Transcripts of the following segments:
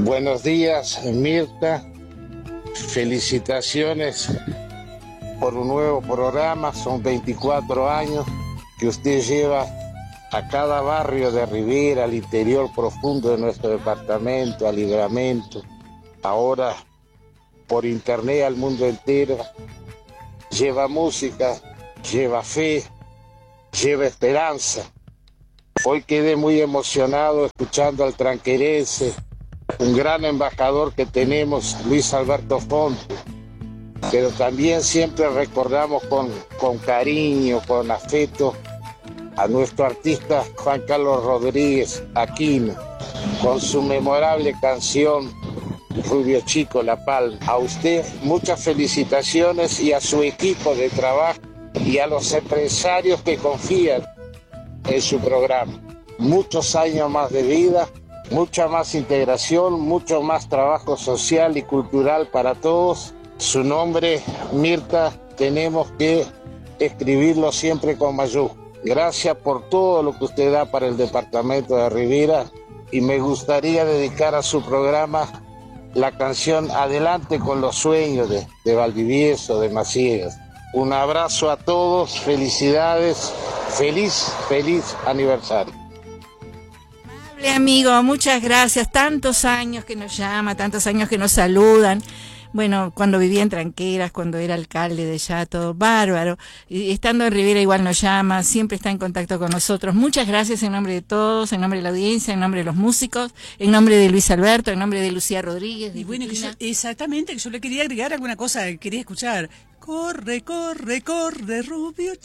Buenos días, Mirta. Felicitaciones por un nuevo programa. Son 24 años que usted lleva a cada barrio de Rivera, al interior profundo de nuestro departamento, al Libramento, ahora por internet al mundo entero. Lleva música, lleva fe, lleva esperanza. Hoy quedé muy emocionado escuchando al tranquerense, un gran embajador que tenemos, Luis Alberto Fonte, pero también siempre recordamos con cariño, con afecto a nuestro artista Juan Carlos Rodríguez Aquino, con su memorable canción Rubio Chico, La Palma. A usted muchas felicitaciones y a su equipo de trabajo y a los empresarios que confían en su programa. Muchos años más de vida, mucha más integración, mucho más trabajo social y cultural para todos. Su nombre, Mirta, tenemos que escribirlo siempre con mayúsculas. Gracias por todo lo que usted da para el departamento de Rivera y me gustaría dedicar a su programa la canción Adelante con los sueños de Valdivieso, de Macías. Un abrazo a todos, felicidades, feliz aniversario. Amable amigo, muchas gracias. Tantos años que nos llama, tantos años que nos saludan. Bueno, cuando vivía en Tranqueras, cuando era alcalde de allá, todo bárbaro. Y estando en Rivera igual nos llama, siempre está en contacto con nosotros. Muchas gracias en nombre de todos, en nombre de la audiencia, en nombre de los músicos, en nombre de Luis Alberto, en nombre de Lucía Rodríguez. Y bueno, exactamente, que yo le quería agregar alguna cosa que quería escuchar. Corre, corre, corre, rubio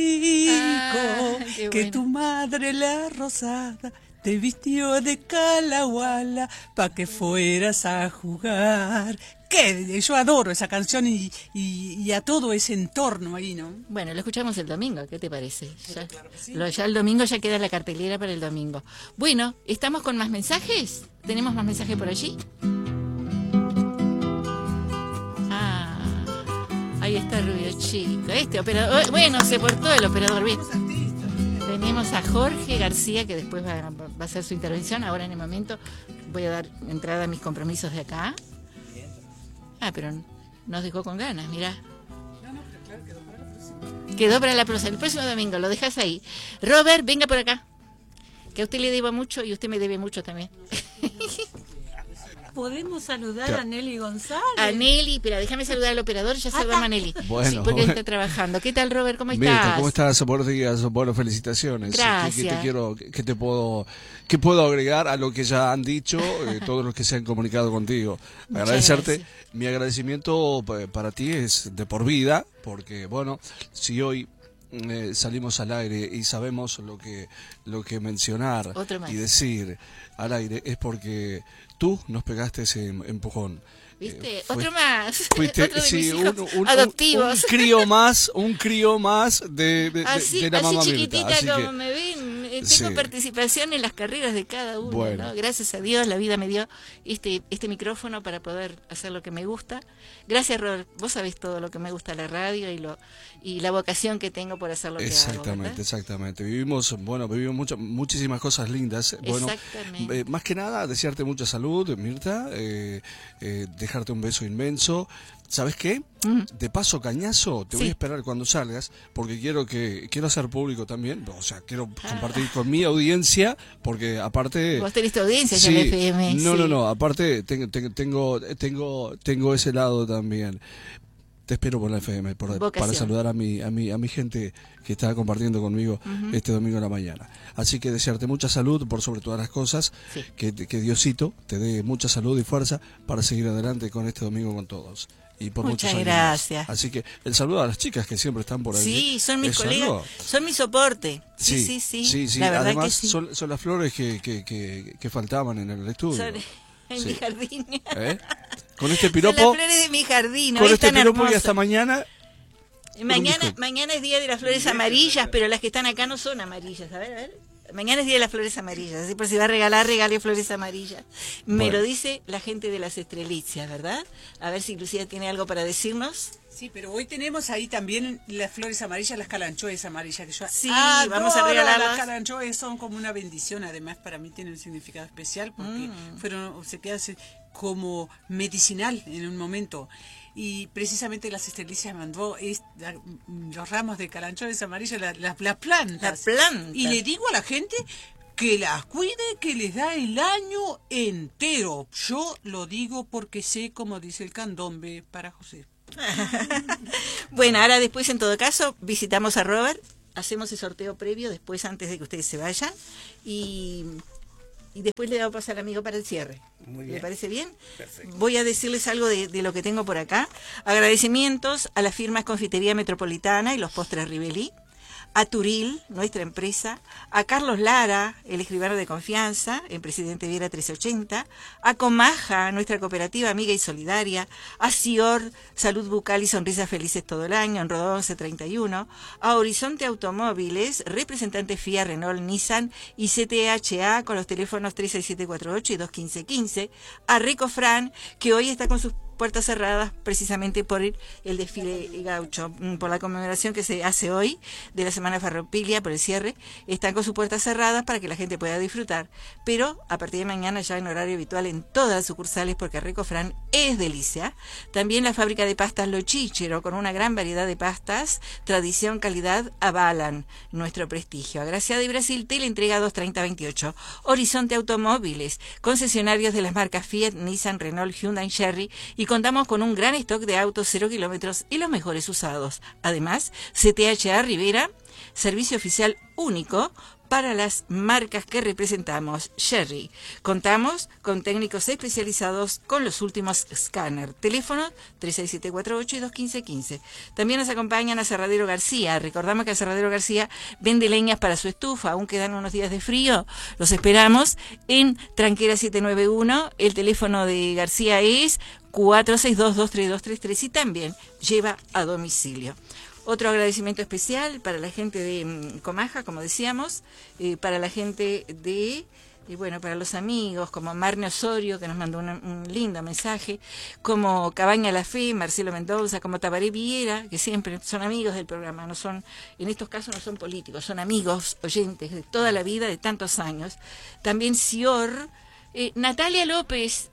chico, que tu madre la rosada te vistió de calahuala pa' que fueras a jugar. Que yo adoro esa canción y a todo ese entorno ahí, ¿no? Bueno, lo escuchamos el domingo, ¿qué te parece? Ya el domingo ya queda la cartelera para el domingo. Bueno, ¿estamos con más mensajes? ¿Tenemos más mensajes por allí? Ahí está Rubio Chico. Este operador, bueno, se portó el operador bien. Tenemos a Jorge García, que después va a hacer su intervención. Ahora en el momento voy a dar entrada a mis compromisos de acá. Pero nos dejó con ganas, mirá. Quedó para la próxima. El próximo domingo, lo dejas ahí. Robert, venga por acá. Que a usted le debo mucho y usted me debe mucho también. ¿Podemos saludar a Nelly González? A Nelly, pero déjame saludar al operador, ya saludamos a Nelly. Bueno, sí, porque está trabajando. ¿Qué tal, Robert? ¿Cómo estás? Mirta, ¿cómo estás? Buenos días, bueno, felicitaciones. Gracias. ¿Qué puedo agregar a lo que ya han dicho todos los que se han comunicado contigo? Agradecerte. Gracias. Mi agradecimiento para ti es de por vida, porque, bueno, si hoy salimos al aire y sabemos lo que mencionar y decir al aire es porque tú nos pegaste ese empujón. ¿Viste? Otro más. Fuiste, otro de sí, mis hijos adoptivos. Un crío más de la mamá así chiquitita Mirta. Así como que, me ven, tengo participación en las carreras de cada uno. Bueno. ¿No? Gracias a Dios la vida me dio este micrófono para poder hacer lo que me gusta. Gracias, Robert. Vos sabés todo lo que me gusta la radio y la vocación que tengo por hacer lo que hago. Exactamente. Vivimos muchísimas cosas lindas. Bueno, más que nada, desearte mucha salud, Mirta, dejarte un beso inmenso. ¿Sabes qué? De paso, cañazo, te voy a esperar cuando salgas, porque quiero hacer público también, o sea, quiero compartir con mi audiencia, porque aparte... Vos tenés tu audiencia ya en el FM. No, aparte tengo ese lado también. Te espero por la FM para saludar a mi gente que está compartiendo conmigo este domingo en la mañana. Así que desearte mucha salud por sobre todas las cosas, que Diosito te dé mucha salud y fuerza para seguir adelante con este domingo con todos. Y por muchas gracias. Así que el saludo a las chicas que siempre están por ahí. Sí, son mis colegas, son mi soporte. Sí. La verdad además que sí. son las flores que faltaban en el estudio. En mi jardín. Con este piropo. Son las flores de mi jardín. Con este piropo y hasta mañana. Mañana es día de las flores amarillas, pero las que están acá no son amarillas. A ver. Mañana es Día de las Flores Amarillas, así por si va a regalar, regale flores amarillas. Me lo dice la gente de las Estrelicias, ¿verdad? A ver si Lucía tiene algo para decirnos. Sí, pero hoy tenemos ahí también las flores amarillas, las calanchoes amarillas, que yo Sí, adoro. vamos a regalarlas. Las calanchoes son como una bendición, además para mí tienen un significado especial porque se quedan como medicinal en un momento. Y precisamente las Estrelicias mandó los ramos de calanchoes amarillas, las plantas. La planta. Y le digo a la gente que las cuide, que les da el año entero. Yo lo digo porque sé, como dice el candombe para José. Bueno, ahora después en todo caso visitamos a Robert, hacemos el sorteo previo después antes de que ustedes se vayan y después le damos paso al amigo para el cierre. Muy bien. ¿Le parece bien? Perfecto. Voy a decirles algo de lo que tengo por acá. Agradecimientos a las firmas Confitería Metropolitana y los Postres Rivelí, a Turil, nuestra empresa, a Carlos Lara, el escribano de confianza, en Presidente Viera 1380, a Comaja, nuestra cooperativa amiga y solidaria, a Sior, Salud Bucal y Sonrisas Felices todo el año, en Rodó 1131, a Horizonte Automóviles, representantes FIA, Renault, Nissan y CTHA con los teléfonos 36748 y 21515, a Recofran, que hoy está con sus puertas cerradas precisamente por el desfile gaucho, por la conmemoración que se hace hoy de la Semana Farropilia, por el cierre, están con sus puertas cerradas para que la gente pueda disfrutar, pero a partir de mañana ya en horario habitual en todas las sucursales porque Recofran es delicia. También la fábrica de pastas Lo Chíchero, con una gran variedad de pastas, tradición, calidad, avalan nuestro prestigio. Agraciada y Brasil, teleentrega 23028. Horizonte Automóviles, concesionarios de las marcas Fiat, Nissan, Renault, Hyundai, Chery, y contamos con un gran stock de autos 0 kilómetros y los mejores usados. Además, CTHA Rivera, servicio oficial único para las marcas que representamos. Chery. Contamos con técnicos especializados con los últimos escáner. Teléfono 36748 y 21515. También nos acompañan Aserradero García. Recordamos que Aserradero García vende leñas para su estufa. Aún quedan unos días de frío. Los esperamos en Tranquera 791. El teléfono de García es 462-23233 y también lleva a domicilio. Otro agradecimiento especial para la gente de Comaja, como decíamos, para la gente de, para los amigos, como Marne Osorio, que nos mandó un lindo mensaje, como Cabaña La Fe, Marcelo Mendoza, como Tabaré Viera, que siempre son amigos del programa, no son, en estos casos no son políticos, son amigos, oyentes de toda la vida, de tantos años. También Sior, Natalia López,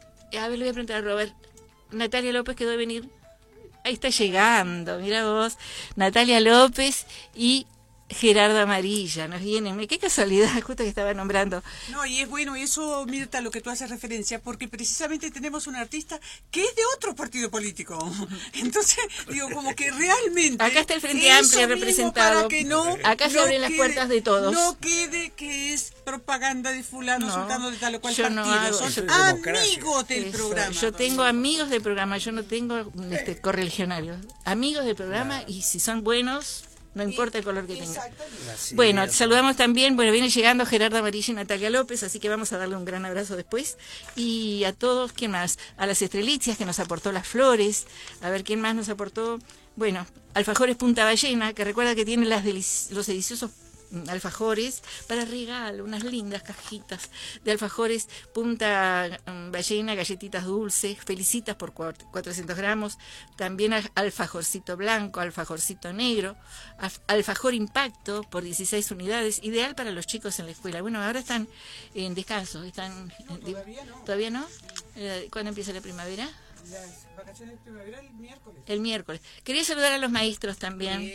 a ver, le voy a preguntar a Robert, Natalia López quedó de venir. Ahí está llegando, mira vos, Natalia López y Gerardo Amarilla, nos vienen, qué casualidad, justo que estaba nombrando. No, y es bueno eso, Mirta, lo que tú haces referencia, porque precisamente tenemos un artista que es de otro partido político. Entonces, digo, como que realmente... Acá está el Frente Amplio representado. Para que no, acá se abren las puertas de todos. No quede que es propaganda de fulano, sultano de tal o cual partido. No son amigos del programa. Yo tengo amigos del programa, yo no tengo correligionarios. Amigos del programa y si son buenos... No importa el color que tenga. Bueno, saludamos también, viene llegando Gerardo Amarilla y Natalia López, así que vamos a darle un gran abrazo después. Y a todos, ¿quién más? A las Estrelicias, que nos aportó las flores. A ver, ¿quién más nos aportó? Bueno, Alfajores Punta Ballena, que recuerda que tiene los deliciosos alfajores para regalo, unas lindas cajitas de alfajores Punta Ballena, galletitas dulces, felicitas por 400 gramos, también alfajorcito blanco, alfajorcito negro, alfajor impacto por 16 unidades, ideal para los chicos en la escuela. Bueno, ahora están en descanso, ¿Todavía no? ¿Cuándo empieza la primavera? Las vacaciones de primavera el miércoles. El miércoles. Quería saludar a los maestros también.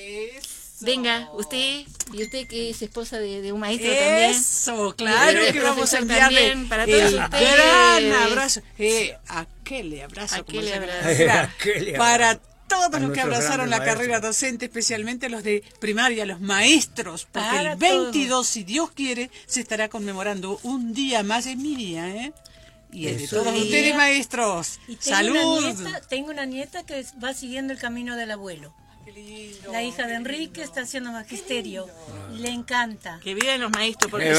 Venga, usted, y usted que es esposa de un maestro también. Eso, claro que vamos a enviarle para todos ustedes. Gran abrazo. Aquel abrazo. Para todos los que abrazaron la carrera docente, especialmente los de primaria, los maestros, porque el 22, si Dios quiere, se estará conmemorando un día más en mi día, Y es de todos ustedes, maestros. Y ¡Salud! Tengo una nieta que va siguiendo el camino del abuelo. La hija de Enrique está haciendo magisterio. Le encanta. Que vivan los maestros, porque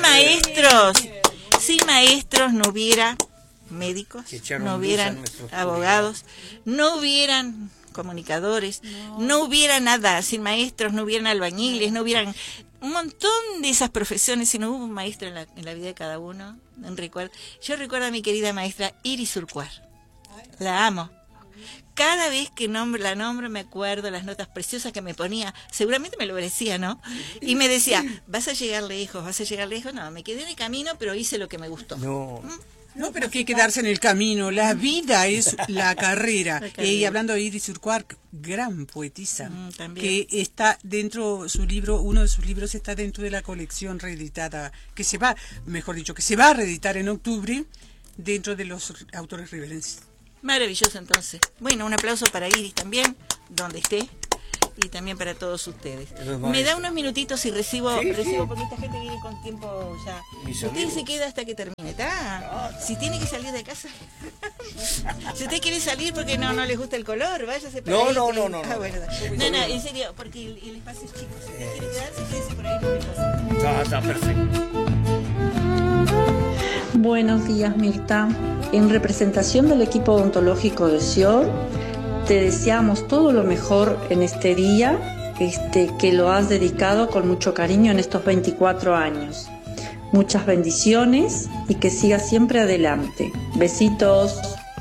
sin maestros no hubiera médicos, no hubieran abogados, no hubieran comunicadores, no hubiera nada. Sin maestros no hubieran albañiles, no hubieran un montón de esas profesiones, si no hubo un maestro en la vida de cada uno. Yo recuerdo a mi querida maestra Iris Urcuar. La amo. Cada vez que la nombro me acuerdo las notas preciosas que me ponía. Seguramente me lo merecía, ¿no? Y me decía, vas a llegar lejos, vas a llegar lejos. No, me quedé en el camino, pero hice lo que me gustó. No, pero que quedarse en el camino. La vida es la carrera. Y hablando de Iris Urcuar, gran poetisa, que está dentro su libro, uno de sus libros está dentro de la colección reeditada, que se va a reeditar en octubre dentro de los autores riverenses. Maravilloso, entonces. Bueno, un aplauso para Iris también, donde esté, y también para todos ustedes. Me da unos minutitos y recibo porque esta gente viene con tiempo ya. Usted se queda hasta que termine, ¿está? Si tiene que salir de casa. Si usted quiere salir porque no les gusta el color, váyase por ahí. No. Ah, bueno, no, en serio, porque el espacio es chico. Si usted quiere quedarse, quédese por ahí. Está perfecto. Buenos días, Mirta. En representación del equipo odontológico de SIOR, te deseamos todo lo mejor en este día, que lo has dedicado con mucho cariño en estos 24 años. Muchas bendiciones y que sigas siempre adelante. Besitos.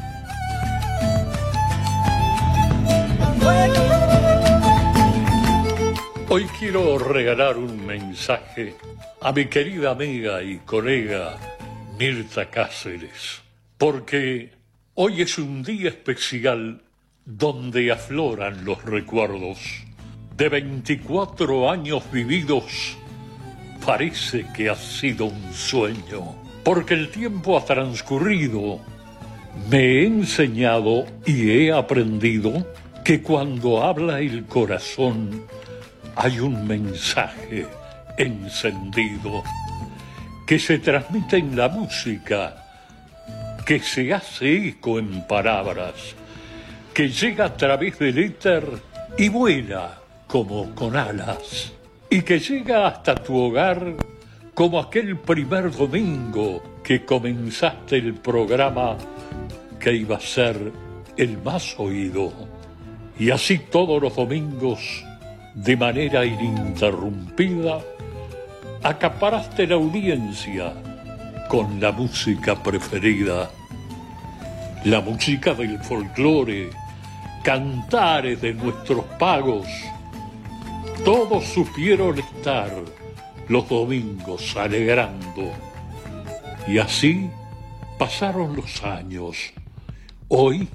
Hoy quiero regalar un mensaje a mi querida amiga y colega Mirta Cáceres, porque hoy es un día especial donde afloran los recuerdos de 24 años vividos. Parece que ha sido un sueño, porque el tiempo ha transcurrido. Me he enseñado y he aprendido que cuando habla el corazón hay un mensaje encendido que se transmite en la música, que se hace eco en palabras, que llega a través del éter y vuela como con alas, y que llega hasta tu hogar como aquel primer domingo que comenzaste el programa que iba a ser el más oído. Y así todos los domingos, de manera ininterrumpida, acaparaste la audiencia con la música preferida, la música del folclore, cantares de nuestros pagos. Todos supieron estar los domingos alegrando. Y así pasaron los años. Hoy,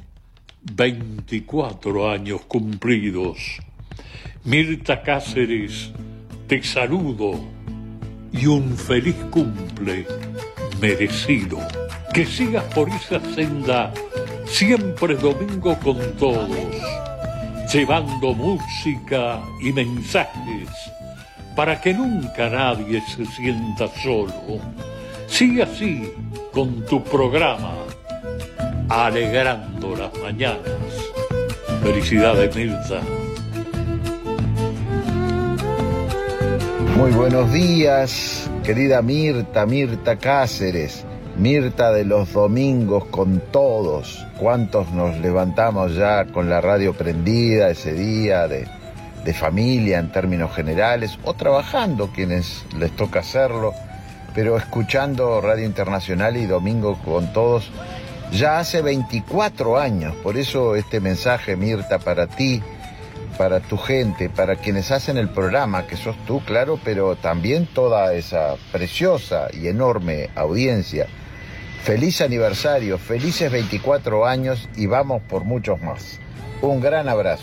24 años cumplidos. Mirta Cáceres, te saludo y un feliz cumple merecido. Que sigas por esa senda siempre domingo con todos, llevando música y mensajes para que nunca nadie se sienta solo. Sigue así con tu programa, alegrando las mañanas. Felicidades, Mirta. Muy buenos días, querida Mirta Cáceres, Mirta de los domingos con todos. ¿Cuántos nos levantamos ya con la radio prendida ese día de familia en términos generales, o trabajando quienes les toca hacerlo, pero escuchando Radio Internacional y Domingo con Todos ya hace 24 años? Por eso este mensaje, Mirta, para ti, para tu gente, para quienes hacen el programa, que sos tú, claro, pero también toda esa preciosa y enorme audiencia. Feliz aniversario, felices 24 años y vamos por muchos más. Un gran abrazo.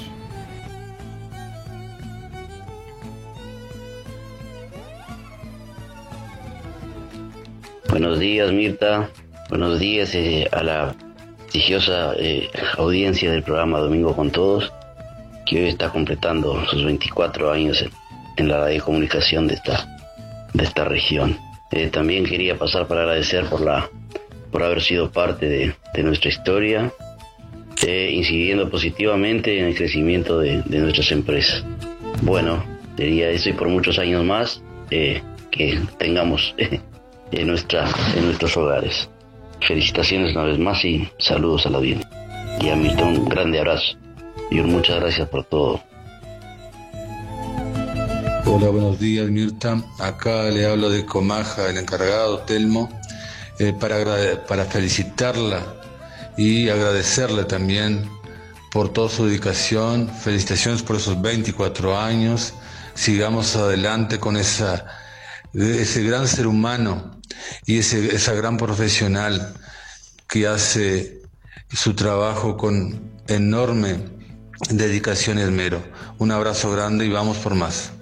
Buenos días, Mirta. Buenos días a la prestigiosa audiencia del programa Domingo con Todos, que hoy está completando sus 24 años en la radiocomunicación de esta región. También quería pasar para agradecer por haber sido parte de nuestra historia, incidiendo positivamente en el crecimiento de nuestras empresas. Bueno, sería eso y por muchos años más que tengamos en nuestros hogares. Felicitaciones una vez más y saludos a la audiencia. Y a Milton, un grande abrazo y muchas gracias por todo. Hola, buenos días, Mirta. Acá le hablo de Comaja, el encargado, Telmo, para felicitarla y agradecerle también por toda su dedicación. Felicitaciones por esos 24 años. Sigamos adelante con ese gran ser humano y esa gran profesional que hace su trabajo con enorme dedicación y esmero. Un abrazo grande y vamos por más.